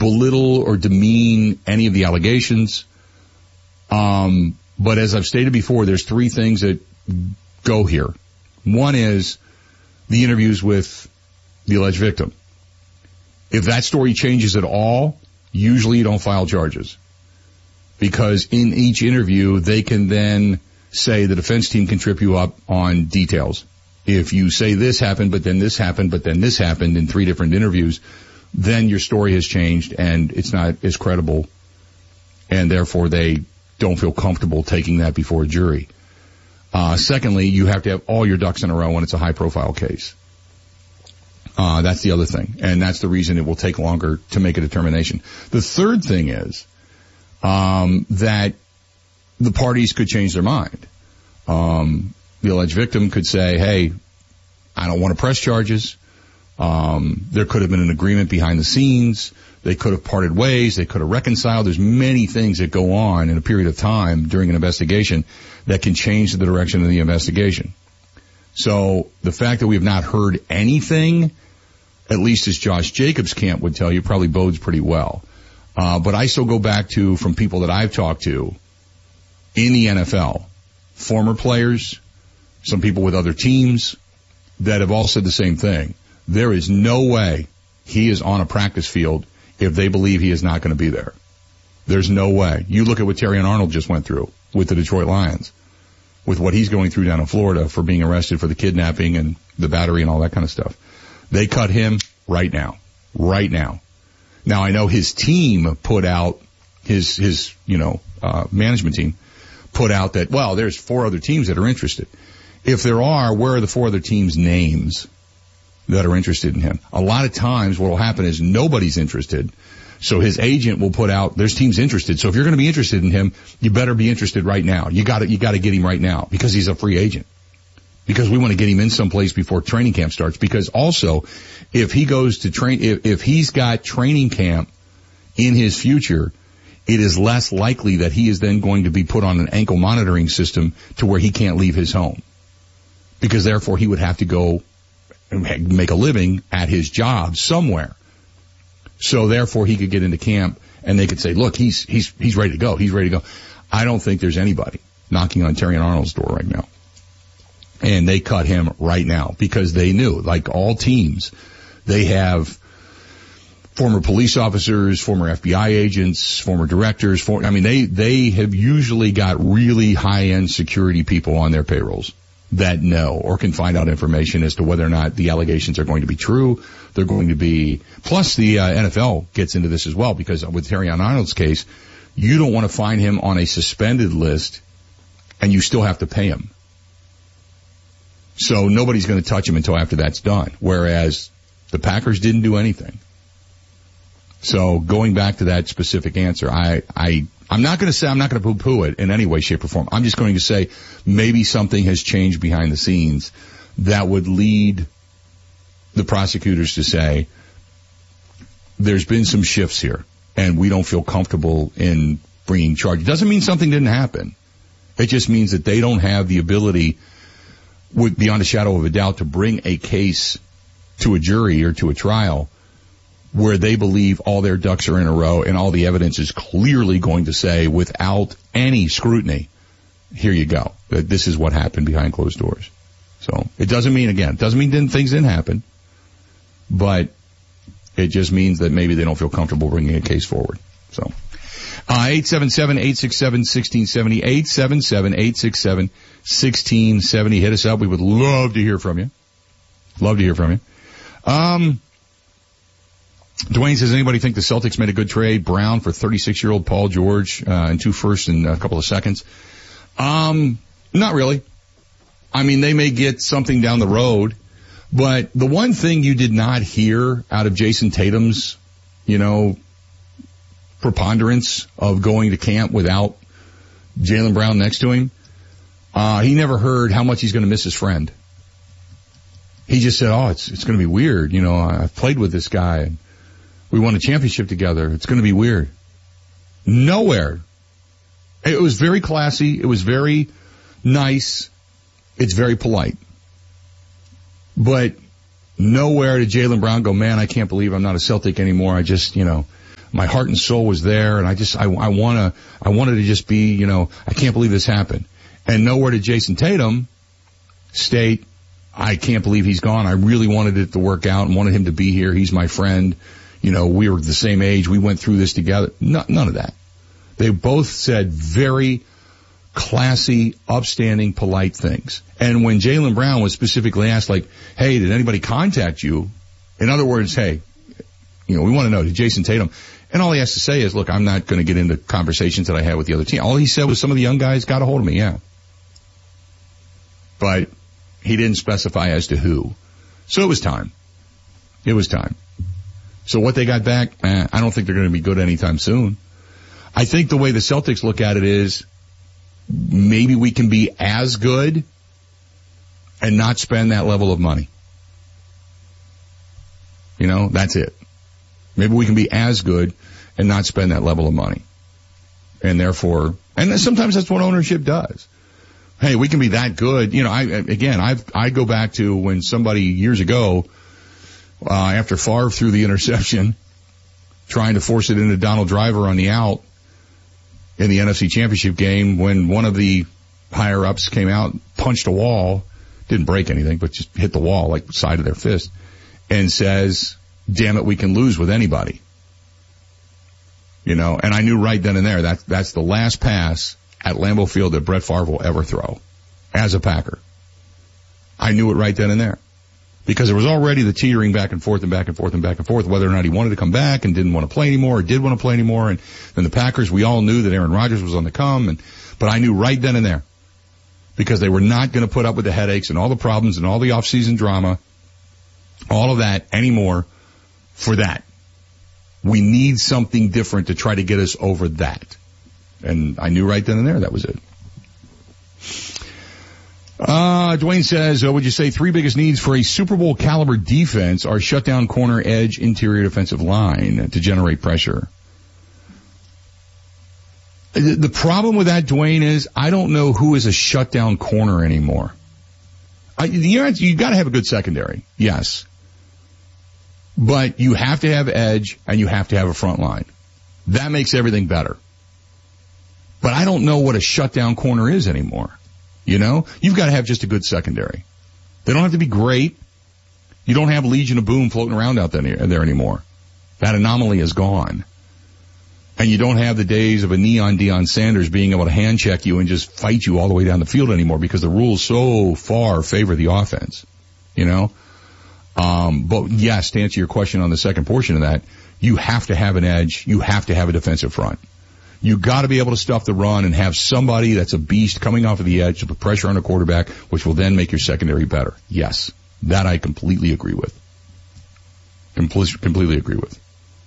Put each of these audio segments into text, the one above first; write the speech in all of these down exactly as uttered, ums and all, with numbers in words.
belittle or demean any of the allegations. Um, but as I've stated before, there's three things that go here. One is the interviews with the alleged victim. If that story changes at all, usually you don't file charges. Because in each interview, they can then say the defense team can trip you up on details. If you say this happened, but then this happened, but then this happened in three different interviews, then your story has changed and it's not as credible, and therefore they don't feel comfortable taking that before a jury. Uh, secondly, you have to have all your ducks in a row when it's a high-profile case. Uh, that's the other thing, and that's the reason it will take longer to make a determination. The third thing is um, that the parties could change their mind. Um, the alleged victim could say, hey, I don't want to press charges. Um, there could have been an agreement behind the scenes. They could have parted ways. They could have reconciled. There's many things that go on in a period of time during an investigation that can change the direction of the investigation. So the fact that we have not heard anything, at least as Josh Jacobs' camp would tell you, probably bodes pretty well. Uh, but I still go back to, from people that I've talked to in the N F L, former players, some people with other teams that have all said the same thing. There is no way he is on a practice field if they believe he is not going to be there. There's no way. You look at what Terrion Arnold just went through with the Detroit Lions, with what he's going through down in Florida for being arrested for the kidnapping and the battery and all that kind of stuff. They cut him right now. Right now. Now, I know his team put out, his, his, you know, uh, management team put out that, well, there's four other teams that are interested. If there are, where are the four other teams' names that are interested in him? A lot of times what will happen is nobody's interested. So his agent will put out, there's teams interested. So if you're going to be interested in him, you better be interested right now. You got to, you got to get him right now because he's a free agent. Because we want to get him in someplace before training camp starts. Because also, if he goes to train, if, if he's got training camp in his future, it is less likely that he is then going to be put on an ankle monitoring system to where he can't leave his home. Because therefore he would have to go and make a living at his job somewhere. So therefore he could get into camp and they could say, look, he's, he's, he's ready to go. He's ready to go. I don't think there's anybody knocking on Terrion Arnold's door right now. And they cut him right now because they knew, like all teams, they have former police officers, former F B I agents, former directors. For, I mean, they, they have usually got really high-end security people on their payrolls that know or can find out information as to whether or not the allegations are going to be true. They're going to be, plus the uh, N F L gets into this as well because with Terrion Arnold's case, you don't want to find him on a suspended list and you still have to pay him. So nobody's going to touch him until after that's done, whereas the Packers didn't do anything. So going back to that specific answer, I, I, I'm not going to say, I'm not going to poo-poo it in any way, shape, or form. I'm just going to say maybe something has changed behind the scenes that would lead the prosecutors to say there's been some shifts here and we don't feel comfortable in bringing charges. It doesn't mean something didn't happen. It just means that they don't have the ability, with beyond a shadow of a doubt, to bring a case to a jury or to a trial where they believe all their ducks are in a row and all the evidence is clearly going to say, without any scrutiny, here you go, that this is what happened behind closed doors. So it doesn't mean, again, it doesn't mean didn't, things didn't happen, but it just means that maybe they don't feel comfortable bringing a case forward. So, uh, eight seven seven, eight six seven, one six seven zero, eight seven seven, eight six seven, one six seven zero. Hit us up. We would love to hear from you. Love to hear from you. Um, Dwayne says, anybody think the Celtics made a good trade? Brown for thirty-six-year-old Paul George, uh, and two firsts in a couple of seconds. Um, not really. I mean, they may get something down the road, but the one thing you did not hear out of Jason Tatum's, you know, preponderance of going to camp without Jaylen Brown next to him, uh, he never heard how much he's going to miss his friend. He just said, oh, it's, it's going to be weird. You know, I've played with this guy and we won a championship together. It's going to be weird. Nowhere. It was very classy. It was very nice. It's very polite. But nowhere did Jaylen Brown go, man, I can't believe I'm not a Celtic anymore. I just, you know, my heart and soul was there, and I just, I, I wanna, I wanted to just be, you know, I can't believe this happened. And nowhere did Jason Tatum state, I can't believe he's gone. I really wanted it to work out and wanted him to be here. He's my friend. You know, we were the same age. We went through this together. No, none of that. They both said very classy, upstanding, polite things. And when Jaylen Brown was specifically asked, like, hey, did anybody contact you? In other words, hey, you know, we want to know, did Jason Tatum? And all he has to say is, look, I'm not going to get into conversations that I had with the other team. All he said was some of the young guys got a hold of me, yeah. But he didn't specify as to who. So it was time. It was time. So what they got back, eh, I don't think they're going to be good anytime soon. I think the way the Celtics look at it is maybe we can be as good and not spend that level of money. You know, that's it. Maybe we can be as good and not spend that level of money. And therefore, and sometimes that's what ownership does. Hey, we can be that good. You know, I, again, I've, I go back to when somebody years ago, uh, after Favre threw the interception, trying to force it into Donald Driver on the out in the N F C Championship game, when one of the higher ups came out, punched a wall, didn't break anything, but just hit the wall, like side of their fist, and says, damn it, we can lose with anybody. You know, and I knew right then and there that that's the last pass at Lambeau Field that Brett Favre will ever throw as a Packer. I knew it right then and there. Because there was already the teetering back and forth and back and forth and back and forth, whether or not he wanted to come back and didn't want to play anymore or did want to play anymore. And then the Packers, we all knew that Aaron Rodgers was on the come. And, but I knew right then and there, because they were not going to put up with the headaches and all the problems and all the off-season drama, all of that anymore for that. We need something different to try to get us over that. And I knew right then and there that was it. Uh, Dwayne says, uh, would you say three biggest needs for a Super Bowl caliber defense are shutdown, corner, edge, interior defensive line to generate pressure? The problem with that, Dwayne, is I don't know who is a shutdown corner anymore. I, you know, you got to have a good secondary, yes, but you have to have edge and you have to have a front line. That makes everything better. But I don't know what a shutdown corner is anymore. You know, you've got to have just a good secondary. They don't have to be great. You don't have Legion of Boom floating around out there, there anymore. That anomaly is gone. And you don't have the days of a neon Deion Sanders being able to hand check you and just fight you all the way down the field anymore, because the rules so far favor the offense. You know? Um, but yes, to answer your question on the second portion of that, you have to have an edge. You have to have a defensive front. You got to be able to stuff the run and have somebody that's a beast coming off of the edge to put pressure on the quarterback, which will then make your secondary better. Yes, that I completely agree with. Comple- completely agree with.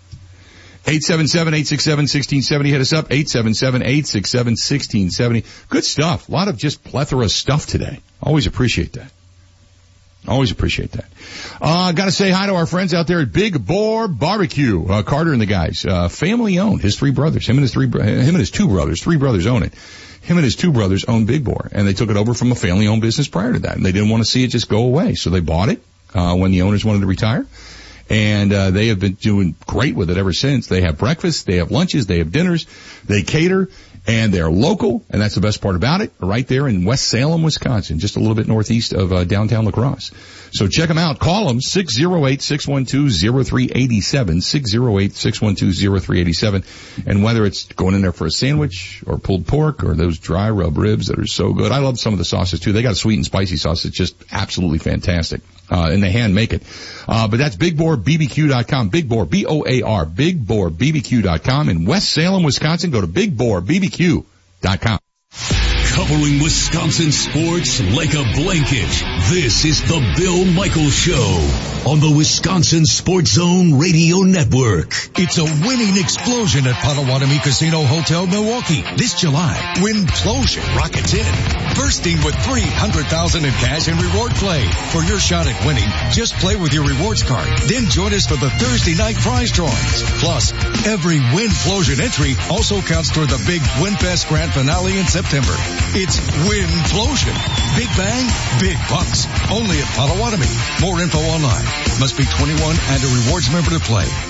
eight seven seven, eight six seven, one six seven zero. Hit us up. eight seven seven, eight six seven, one six seven zero. Good stuff. A lot of just plethora of stuff today. Always appreciate that. Always appreciate that. Uh, gotta say hi to our friends out there at Big Boar Barbecue. Uh, Carter and the guys, uh, family owned. His three brothers, him and his three, him and his two brothers, three brothers own it. Him and his two brothers own Big Boar, and they took it over from a family owned business prior to that. And they didn't want to see it just go away. So they bought it, uh, when the owners wanted to retire. And, uh, they have been doing great with it ever since. They have breakfast, they have lunches, they have dinners, they cater. And they're local, and that's the best part about it, right there in West Salem, Wisconsin, just a little bit northeast of uh, downtown La Crosse. So check them out. Call them six oh eight, six one two, oh three eight seven, six oh eight, six one two, oh three eight seven. And whether it's going in there for a sandwich or pulled pork or those dry rub ribs that are so good. I love some of the sauces, too. They got a sweet and spicy sauce that's just absolutely fantastic. Uh, and they hand make it. Uh, but that's big boar b b q dot com. Big Boar, B O A R, big boar b b q dot com. In West Salem, Wisconsin, go to big boar b b q dot com. Covering Wisconsin sports like a blanket, this is the Bill Michaels Show on the Wisconsin Sports Zone Radio Network. It's a winning explosion at Potawatomi Casino Hotel, Milwaukee. This July, Winplosion rockets in, bursting with three hundred thousand dollars in cash and reward play. For your shot at winning, just play with your rewards card. Then join us for the Thursday night prize drawings. Plus, every Winplosion entry also counts toward the big WinFest Grand Finale in September. It's Winplosion. Big bang, big bucks. Only at Potawatomi. More info online. Must be twenty-one and a rewards member to play.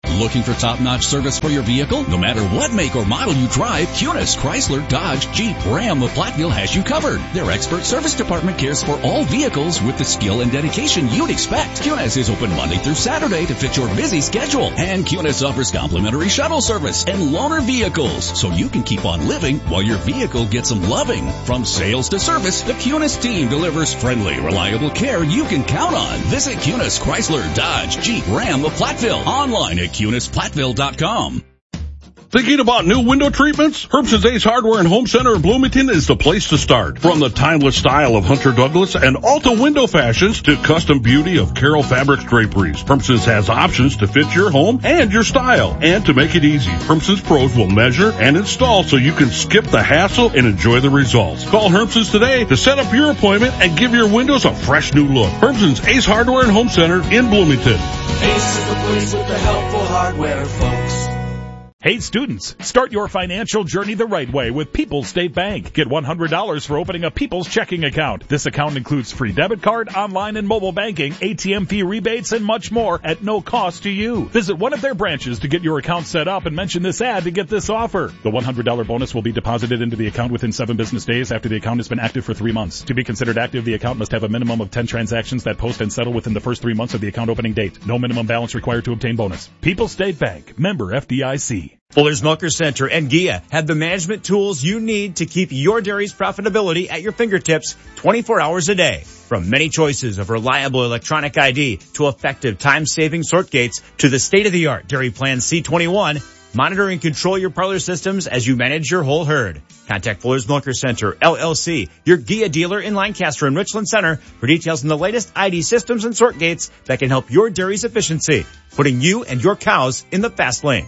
Looking for top-notch service for your vehicle? No matter what make or model you drive, Kunis, Chrysler, Dodge, Jeep, Ram, of Platteville has you covered. Their expert service department cares for all vehicles with the skill and dedication you'd expect. Kunis is open Monday through Saturday to fit your busy schedule. And Kunis offers complimentary shuttle service and loaner vehicles, so you can keep on living while your vehicle gets some loving. From sales to service, the Kunis team delivers friendly, reliable care you can count on. Visit Kunis, Chrysler, Dodge, Jeep, Ram of Platteville. Online at kunis platteville dot com. Thinking about new window treatments? Herbst's Ace Hardware and Home Center in Bloomington is the place to start. From the timeless style of Hunter Douglas and Alta window fashions to custom beauty of Carroll Fabrics draperies, Herbst's has options to fit your home and your style. And to make it easy, Herbst's pros will measure and install so you can skip the hassle and enjoy the results. Call Herbst's today to set up your appointment and give your windows a fresh new look. Herbst's Ace Hardware and Home Center in Bloomington. Ace is the place with the helpful hardware, folks. Hey students, start your financial journey the right way with People's State Bank. Get one hundred dollars for opening a People's checking account. This account includes free debit card, online and mobile banking, A T M fee rebates, and much more at no cost to you. Visit one of their branches to get your account set up and mention this ad to get this offer. The one hundred dollars bonus will be deposited into the account within seven business days after the account has been active for three months. To be considered active, the account must have a minimum of ten transactions that post and settle within the first three months of the account opening date. No minimum balance required to obtain bonus. People's State Bank, member F D I C. Fuller's Milker Center and G I A have the management tools you need to keep your dairy's profitability at your fingertips twenty-four hours a day. From many choices of reliable electronic I D to effective time-saving sort gates to the state-of-the-art Dairy Plan C twenty-one, monitor and control your parlor systems as you manage your whole herd. Contact Fuller's Milker Center, L L C, your G I A dealer in Lancaster and Richland Center for details on the latest I D systems and sort gates that can help your dairy's efficiency, putting you and your cows in the fast lane.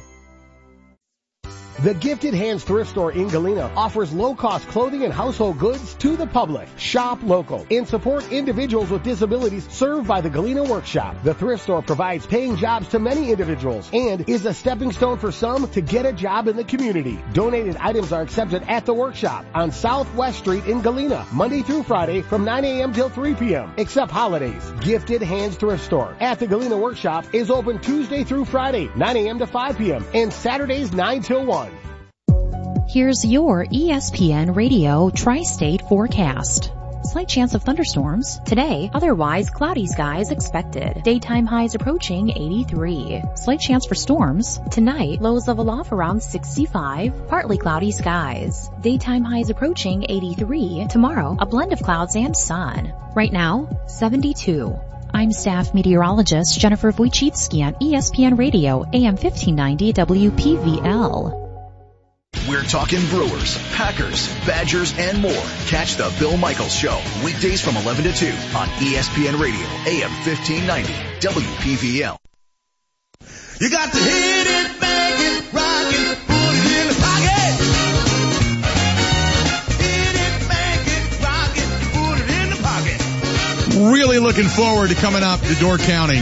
The Gifted Hands Thrift Store in Galena offers low-cost clothing and household goods to the public. Shop local and support individuals with disabilities served by the Galena Workshop. The thrift store provides paying jobs to many individuals and is a stepping stone for some to get a job in the community. Donated items are accepted at the workshop on Southwest Street in Galena, Monday through Friday from nine a.m. till three p.m., except holidays. Gifted Hands Thrift Store at the Galena Workshop is open Tuesday through Friday, nine a.m. to five p.m., and Saturdays nine till one. Here's your E S P N Radio Tri-State forecast. Slight chance of thunderstorms. Today, otherwise cloudy skies expected. Daytime highs approaching eighty-three. Slight chance for storms. Tonight, lows level off around sixty-five. Partly cloudy skies. Daytime highs approaching eighty-three. Tomorrow, a blend of clouds and sun. Right now, seventy-two. I'm staff meteorologist Jennifer Wojcicki on E S P N Radio, A M fifteen ninety W P V L. We're talking Brewers, Packers, Badgers, and more. Catch the Bill Michaels Show weekdays from eleven to two on E S P N Radio, A M fifteen ninety, W P V L. You got to hit it, bang it, rock it, put it in the pocket. Hit it, bang it, rock it, put it in the pocket. Really looking forward to coming up to Door County.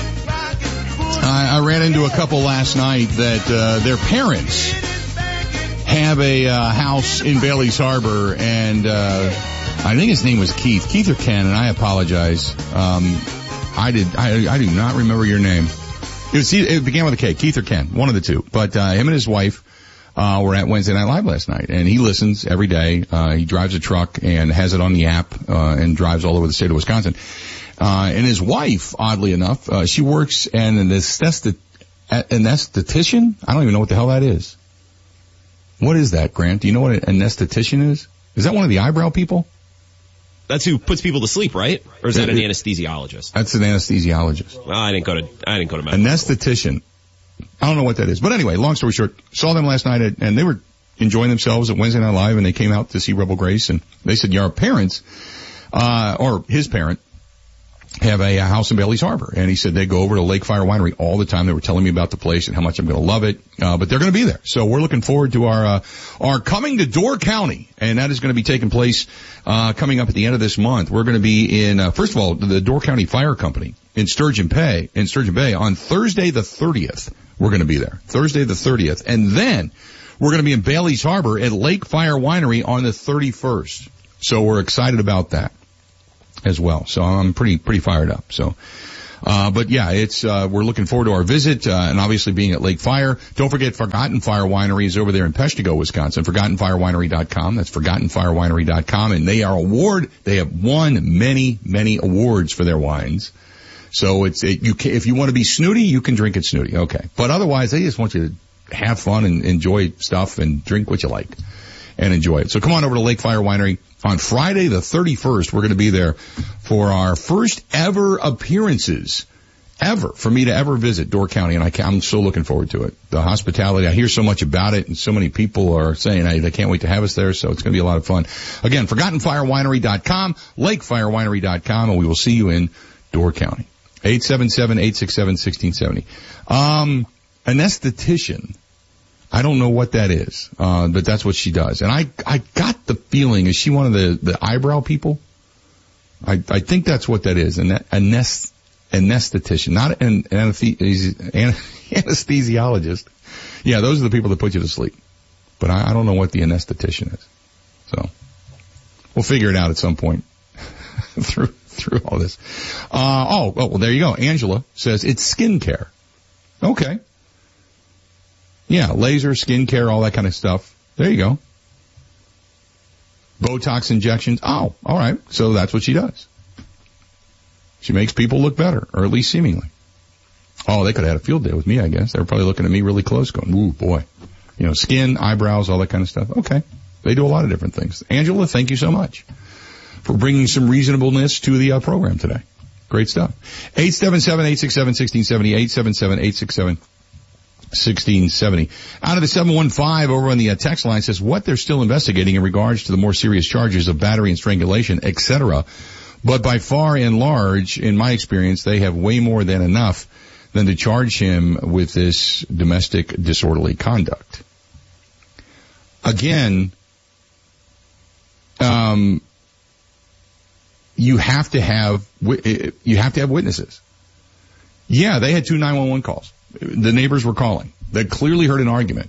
I, I ran into a couple last night that uh, their parents have a uh, house in Bailey's Harbor, and uh, I think his name was Keith, Keith or Ken, and I apologize. Um, I did, I, I do not remember your name. It was, it began with a K, Keith or Ken, one of the two. But uh, him and his wife uh, were at Wednesday Night Live last night, and he listens every day. Uh, he drives a truck and has it on the app uh, and drives all over the state of Wisconsin. Uh, and his wife, oddly enough, uh, she works as an anesthetician. I don't even know what the hell that is. What is that, Grant? Do you know what an anesthetician is? Is that one of the eyebrow people? That's who puts people to sleep, right? Or is that an anesthesiologist? That's an anesthesiologist. Well, I didn't go to, I didn't go to medical Anesthetician. I don't know what that is. But anyway, long story short, saw them last night at, and they were enjoying themselves at Wednesday Night Live, and they came out to see Rebel Grace, and they said, yeah, our parents, uh, or his parent, have a, a house in Bailey's Harbor. And he said they go over to Lake Fire Winery all the time. They were telling me about the place and how much I'm going to love it. Uh, but they're going to be there. So we're looking forward to our, uh, our coming to Door County. And that is going to be taking place, uh, coming up at the end of this month. We're going to be in, uh, first of all, the Door County Fire Company in Sturgeon Bay, in Sturgeon Bay on Thursday the thirtieth. We're going to be there. Thursday the thirtieth. And then we're going to be in Bailey's Harbor at Lake Fire Winery on the thirty-first. So we're excited about that as well. So I'm pretty, pretty fired up. So, Uh, but yeah, it's, uh, we're looking forward to our visit, uh, and obviously being at Lake Fire. Don't forget Forgotten Fire Winery is over there in Peshtigo, Wisconsin. Forgotten Fire Winery dot com. That's Forgotten Fire Winery dot com. And they are award, they have won many, many awards for their wines. So it's, it, you can, if you want to be snooty, you can drink it snooty. Okay. But otherwise, they just want you to have fun and enjoy stuff and drink what you like and enjoy it. So come on over to Lake Fire Winery on Friday the thirty-first. We're going to be there for our first ever appearances ever for me to ever visit Door County. And I can, I'm so looking forward to it. The hospitality, I hear so much about it and so many people are saying, hey, they can't wait to have us there. So it's going to be a lot of fun. Again, Forgotten Fire Winery dot com, Lake Fire Winery dot com, and we will see you in Door County. eight seven seven, eight six seven, one six seven zero. Um, anesthetician. I don't know what that is, uh, but that's what she does. And I, I got the feeling, is she one of the, the eyebrow people? I, I think that's what that is. An anest, anesthetician, not an, an anesthesiologist. Yeah, those are the people that put you to sleep. But I, I don't know what the anesthetician is. So we'll figure it out at some point through, through all this. Uh, oh, oh, well, there you go. Angela says it's skincare. Okay. Yeah, laser, skincare, all that kind of stuff. There you go. Botox injections. Oh, all right. So that's what she does. She makes people look better, or at least seemingly. Oh, they could have had a field day with me, I guess. They were probably looking at me really close going, ooh, boy. You know, skin, eyebrows, all that kind of stuff. Okay. They do a lot of different things. Angela, thank you so much for bringing some reasonableness to the uh, program today. Great stuff. eight seven seven, eight six seven, one six seven zero, eight seven seven, eight six seven, sixteen seventy. Out of the seven one five over on the uh, text line says what they're still investigating in regards to the more serious charges of battery and strangulation, et cetera. But by far and large, in my experience, they have way more than enough than to charge him with this domestic disorderly conduct. Again, um, you have to have you have to have witnesses. Yeah, they had two nine one one calls. The neighbors were calling. They clearly heard an argument.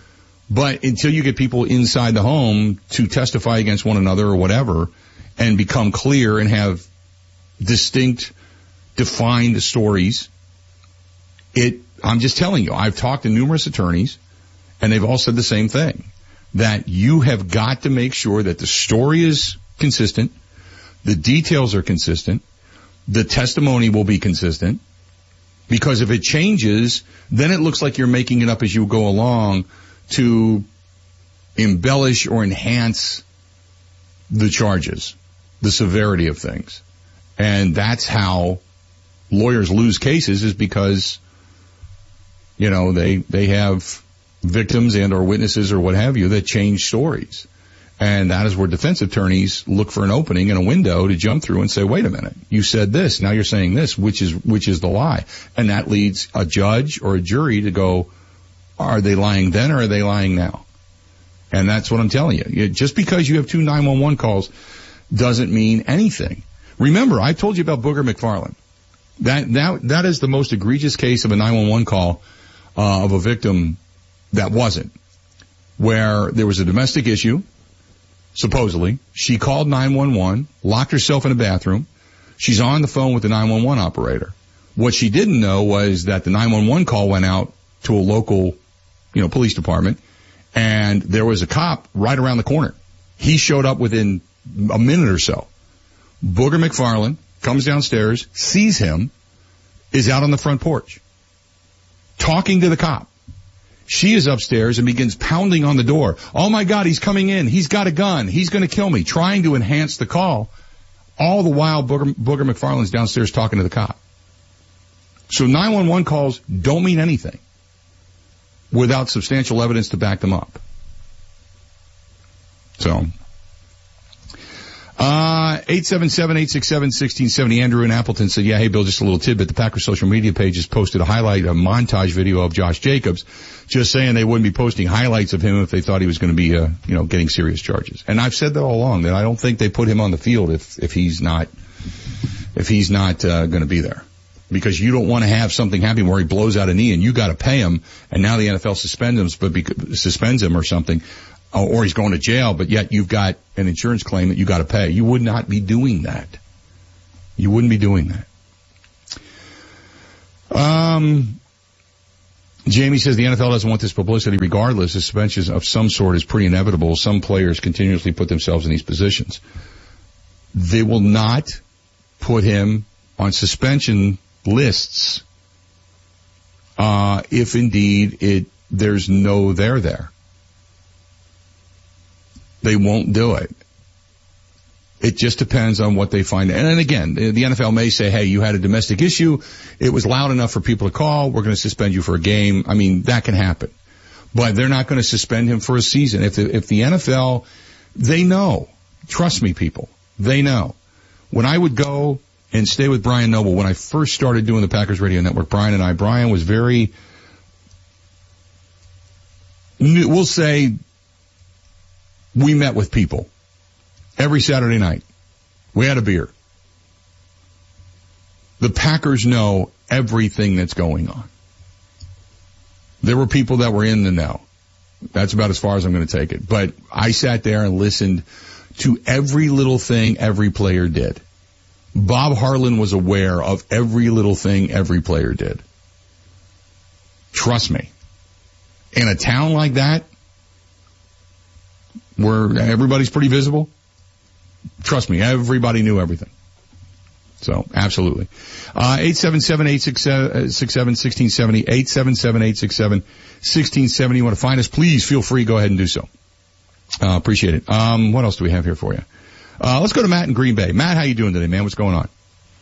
But until you get people inside the home to testify against one another or whatever and become clear and have distinct, defined stories, it, I'm just telling you, I've talked to numerous attorneys and they've all said the same thing, that you have got to make sure that the story is consistent, the details are consistent, the testimony will be consistent. Because if it changes, then it looks like you're making it up as you go along to embellish or enhance the charges, the severity of things. And that's how lawyers lose cases, is because, you know, they, they have victims and or witnesses or what have you that change stories. And that is where defense attorneys look for an opening and a window to jump through and say, wait a minute, you said this, now you're saying this, which is, which is the lie. And that leads a judge or a jury to go, are they lying then or are they lying now? And that's what I'm telling you. Just because you have two nine one one calls doesn't mean anything. Remember, I told you about Booger McFarland. That, that, that is the most egregious case of a nine one one call, uh, of a victim that wasn't, where there was a domestic issue. Supposedly, she called nine one one, locked herself in a bathroom. She's on the phone with the nine one one operator. What she didn't know was that the nine one one call went out to a local, you know, police department, and there was a cop right around the corner. He showed up within a minute or so. Booger McFarland comes downstairs, sees him, is out on the front porch, talking to the cop. She is upstairs and begins pounding on the door. Oh my God, he's coming in. He's got a gun. He's going to kill me. Trying to enhance the call. All the while, Booger, Booger McFarland's downstairs talking to the cop. So nine one one calls don't mean anything without substantial evidence to back them up. So, uh, eight seven seven, eight six seven, one six seven zero. Andrew in Appleton said, yeah, hey Bill, just a little tidbit. The Packers social media page has posted a highlight, a montage video of Josh Jacobs. Just saying they wouldn't be posting highlights of him if they thought he was going to be, uh, you know, getting serious charges. And I've said that all along, that I don't think they put him on the field if, if he's not, if he's not, uh, going to be there. Because you don't want to have something happen where he blows out a knee and you got to pay him, and now the N F L suspends him, but bec- suspends him or something, or he's going to jail, but yet you've got an insurance claim that you got to pay. You would not be doing that. You wouldn't be doing that. Um, Jamie says the N F L doesn't want this publicity regardless. A suspension of some sort is pretty inevitable. Some players continuously put themselves in these positions. They will not put him on suspension lists uh, if indeed it there's no there there. They won't do it. It just depends on what they find. And then again, the N F L may say, hey, you had a domestic issue. It was loud enough for people to call. We're going to suspend you for a game. I mean, that can happen. But they're not going to suspend him for a season. If the, if the N F L, they know. Trust me, people. They know. When I would go and stay with Brian Noble, when I first started doing the Packers Radio Network, Brian and I, Brian was very, we'll say, we met with people. Every Saturday night, we had a beer. The Packers know everything that's going on. There were people that were in the know. That's about as far as I'm going to take it. But I sat there and listened to every little thing every player did. Bob Harlan was aware of every little thing every player did. Trust me. In a town like that, where everybody's pretty visible, trust me, everybody knew everything. So, absolutely. Uh, eight seven seven, eight six seven, one six seven, seven zero, eight seven seven, eight six seven, one six seven zero. You want to find us, please feel free, go ahead and do so. Uh, appreciate it. Um, what else do we have here for you? Uh, let's go to Matt in Green Bay. Matt, how you doing today, man? What's going on?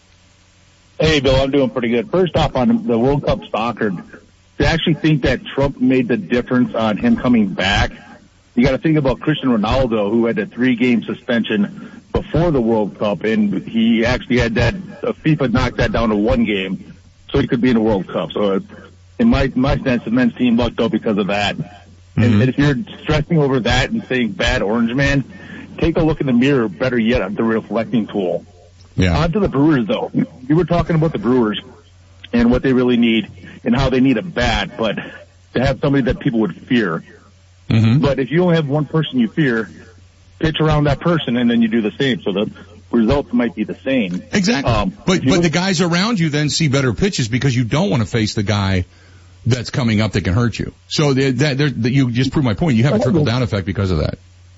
Hey, Bill, I'm doing pretty good. First off, on the World Cup soccer, to actually think that Trump made the difference on him coming back, you got to think about Cristiano Ronaldo, who had a three-game suspension before the World Cup, and he actually had that, uh, FIFA knocked that down to one game, so he could be in the World Cup. So uh, in my, my sense, the men's team lucked out because of that. Mm-hmm. And, and if you're stressing over that and saying bad Orange Man, take a look in the mirror, better yet, at the reflecting tool. Yeah. On to the Brewers, though. You were talking about the Brewers and what they really need and how they need a bat, but to have somebody that people would fear. Mm-hmm. But if you only have one person you fear, pitch around that person and then you do the same. So the results might be the same. Exactly. Um, but but the guys around you then see better pitches because you don't want to face the guy that's coming up that can hurt you. So that, that, that you just proved my point. You have a trickle down effect because of that.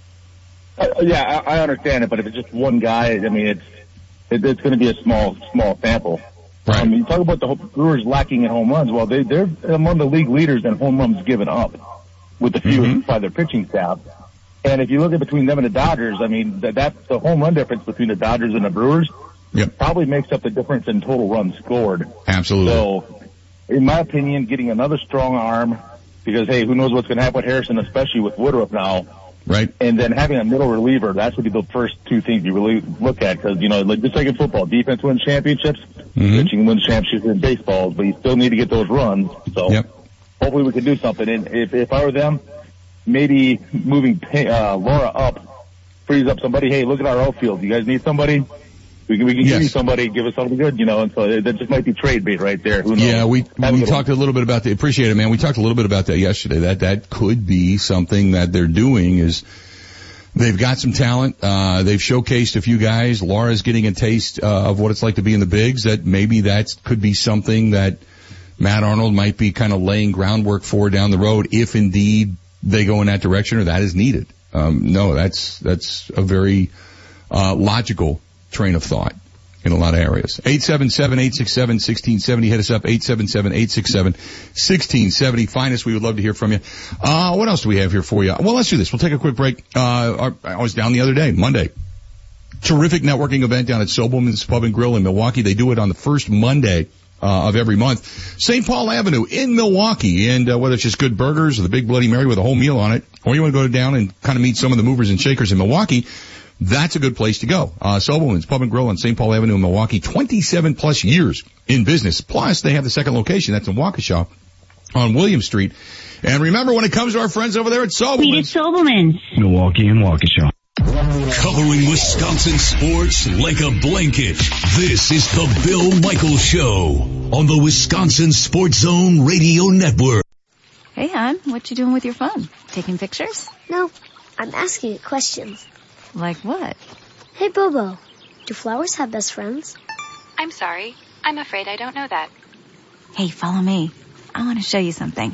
Uh, yeah, I, I understand it, but if it's just one guy, I mean, it's it, it's going to be a small small sample. Right. Um, you talk about the Brewers lacking in home runs. Well, they they're among the league leaders in home runs given up, with the fewest mm-hmm. by their pitching staff. And if you look at between them and the Dodgers, I mean, that, that's the home run difference between the Dodgers and the Brewers. Yep. Probably makes up the difference in total runs scored. Absolutely. So, in my opinion, getting another strong arm, because, hey, who knows what's going to happen with Harrison, especially with Woodruff now. Right. And then having a middle reliever, that's would be the first two things you really look at, because, you know, like just like in football, defense wins championships, mm-hmm. pitching wins championships in baseball, but you still need to get those runs. So, yep. hopefully we can do something. And if, if I were them, maybe moving uh, Laura up frees up somebody. Hey, look at our outfield. You guys need somebody? We can, we can yes. give you somebody, give us something good, you know, and so that just might be trade bait right there. Who knows? Yeah, we, Have we a talked one. a little bit about that. Appreciate it, man. We talked a little bit about that yesterday. That, that could be something that they're doing is they've got some talent. Uh, they've showcased a few guys. Laura's getting a taste uh, of what it's like to be in the bigs. That maybe that could be something that Matt Arnold might be kind of laying groundwork for down the road if indeed they go in that direction or that is needed. Um, no, that's, that's a very, uh, logical train of thought in a lot of areas. eight seven seven, eight six seven, one six seven zero. Hit us up, eight seven seven, eight six seven, one six seven zero. Find us. We would love to hear from you. Uh, what else do we have here for you? Well, let's do this. We'll take a quick break. Uh, I was down the other day, Monday. Terrific networking event down at Sobelman's Pub and Grill in Milwaukee. They do it on the first Monday Uh, of every month. Saint Paul Avenue in Milwaukee. And uh, whether it's just good burgers or the Big Bloody Mary with a whole meal on it, or you want to go down and kind of meet some of the movers and shakers in Milwaukee, that's a good place to go. Uh, Sobelman's Pub and Grill on Saint Paul Avenue in Milwaukee, twenty-seven plus years in business. Plus, they have the second location. That's in Waukesha on William Street. And remember, when it comes to our friends over there at Sobelman's. Sobelman's. Milwaukee and Waukesha. Covering Wisconsin sports like a blanket. This is the Bill Michaels Show on the Wisconsin Sports Zone Radio Network. Hey, hon, what you doing with your phone? Taking pictures? No, I'm asking it questions. Like what? Hey, Bobo, do flowers have best friends? I'm sorry. I'm afraid I don't know that. Hey, follow me. I want to show you something.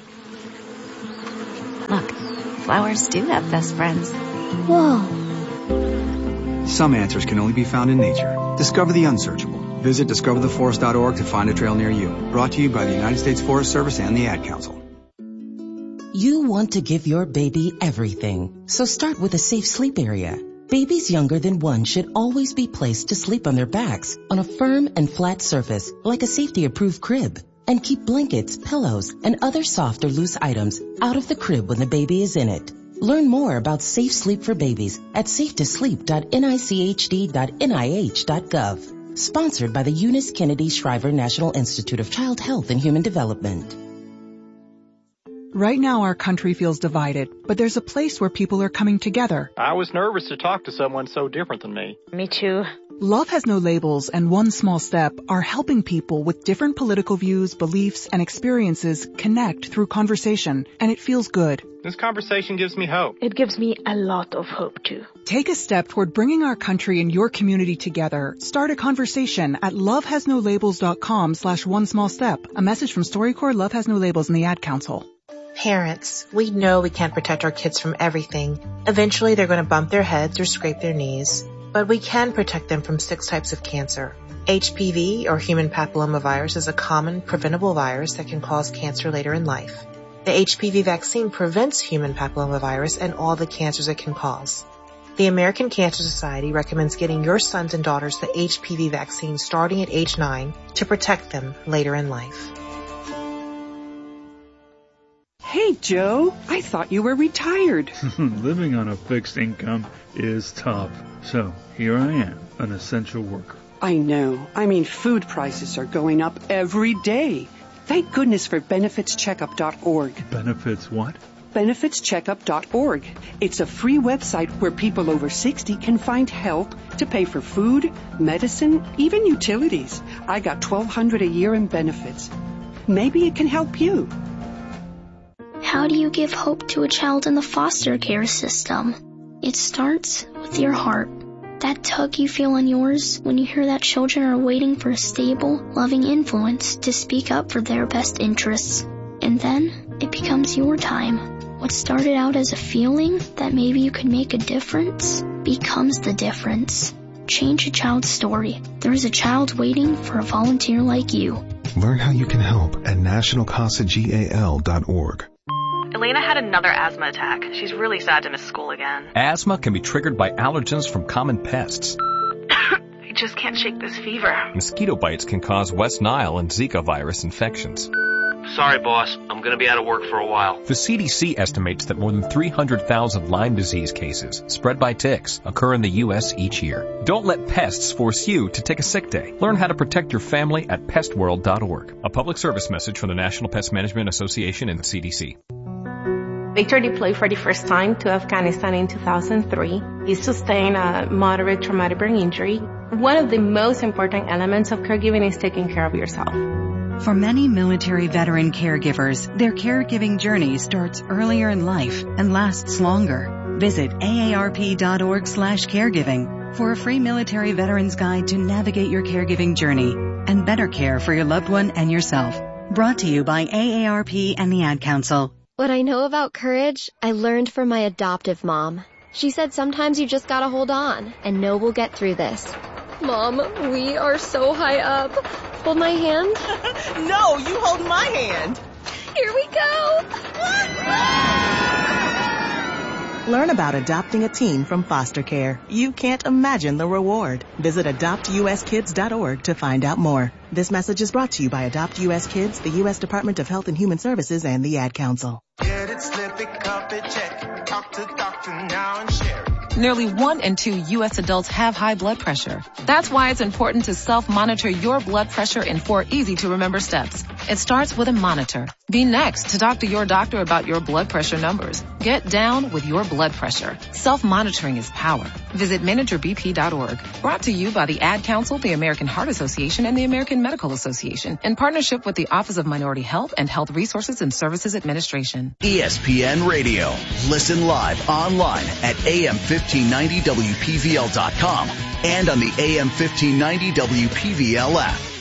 Look, flowers do have best friends. Whoa. Some answers can only be found in nature. Discover the unsearchable. Visit discover the forest dot org to find a trail near you. Brought to you by the United States Forest Service and the Ad Council. You want to give your baby everything, so start with a safe sleep area. Babies younger than one should always be placed to sleep on their backs on a firm and flat surface like a safety-approved crib. And keep blankets, pillows, and other soft or loose items out of the crib when the baby is in it. Learn more about safe sleep for babies at safe to sleep dot N I C H D dot N I H dot gov. Sponsored by the Eunice Kennedy Shriver National Institute of Child Health and Human Development. Right now our country feels divided, but there's a place where people are coming together. I was nervous to talk to someone so different than me. Me too. Love Has No Labels and One Small Step are helping people with different political views, beliefs, and experiences connect through conversation, and it feels good. This conversation gives me hope. It gives me a lot of hope too. Take a step toward bringing our country and your community together. Start a conversation at love has no labels dot com slash one small step. A message from StoryCorps, Love Has No Labels, and the Ad Council. Parents, we know we can't protect our kids from everything. Eventually they're going to bump their heads or scrape their knees. But we can protect them from six types of cancer. H P V, or human papillomavirus, is a common preventable virus that can cause cancer later in life. The H P V vaccine prevents human papillomavirus and all the cancers it can cause. The American Cancer Society recommends getting your sons and daughters the H P V vaccine starting at age nine to protect them later in life. Hey, Joe, I thought you were retired. Living on a fixed income is tough. So here I am, an essential worker. I know. I mean, food prices are going up every day. Thank goodness for benefits checkup dot org. Benefits what? benefits checkup dot org. It's a free website where people over sixty can find help to pay for food, medicine, even utilities. I got twelve hundred dollars a year in benefits. Maybe it can help you. How do you give hope to a child in the foster care system? It starts with your heart. That tug you feel on yours when you hear that children are waiting for a stable, loving influence to speak up for their best interests. And then it becomes your time. What started out as a feeling that maybe you could make a difference becomes the difference. Change a child's story. There is a child waiting for a volunteer like you. Learn how you can help at national casa gal dot org. Elena had another asthma attack. She's really sad to miss school again. Asthma can be triggered by allergens from common pests. I just can't shake this fever. Mosquito bites can cause West Nile and Zika virus infections. Sorry, boss. I'm going to be out of work for a while. The C D C estimates that more than three hundred thousand Lyme disease cases spread by ticks occur in the U S each year. Don't let pests force you to take a sick day. Learn how to protect your family at pest world dot org. A public service message from the National Pest Management Association and the C D C. Victor deployed for the first time to Afghanistan in two thousand three. He sustained a moderate traumatic brain injury. One of the most important elements of caregiving is taking care of yourself. For many military veteran caregivers, their caregiving journey starts earlier in life and lasts longer. Visit A A R P dot org slash caregiving for a free military veterans guide to navigate your caregiving journey and better care for your loved one and yourself. Brought to you by A A R P and the Ad Council. What I know about courage, I learned from my adoptive mom. She said sometimes you just gotta hold on and know we'll get through this. Mom, we are so high up. Hold my hand. No, you hold my hand. Here we go. Learn about adopting a teen from foster care. You can't imagine the reward. Visit adopt U S kids dot org to find out more. This message is brought to you by Adopt U S Kids, the U S Department of Health and Human Services, and the Ad Council. Get it, slip it, cup it, check it. Talk to doctor now and share it. Nearly one in two U S adults have high blood pressure. That's why it's important to self-monitor your blood pressure in four easy-to-remember steps. It starts with a monitor. Be next to talk to your doctor about your blood pressure numbers. Get down with your blood pressure. Self-monitoring is power. Visit manager B P dot org. Brought to you by the Ad Council, the American Heart Association, and the American Medical Association in partnership with the Office of Minority Health and Health Resources and Services Administration. E S P N Radio. Listen live online at A M fifteen ninety W P V L dot com and on the A M fifteen ninety W P V L app.